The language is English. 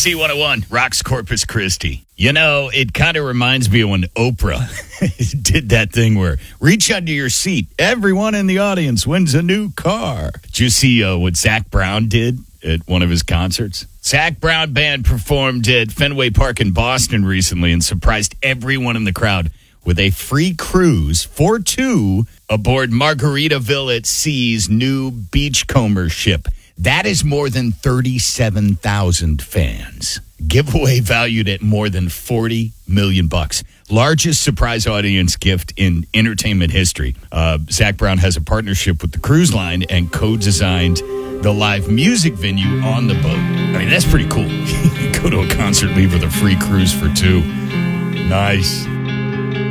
C101, Rocks Corpus Christi. You know, it kind of reminds me of when Oprah did that thing where reach under your seat. Everyone in the audience wins a new car. Did you see what Zac Brown did at one of his concerts? Zac Brown Band performed at Fenway Park in Boston recently and surprised everyone in the crowd with a free cruise for two aboard Margaritaville at Sea's new Beachcomber ship. That is more than 37,000 fans. Giveaway valued at more than $40 million. Largest surprise audience gift in entertainment history. Zac Brown has a partnership with the cruise line and co-designed the live music venue on the boat. I mean, that's pretty cool. You go to a concert, leave with a free cruise for two. Nice.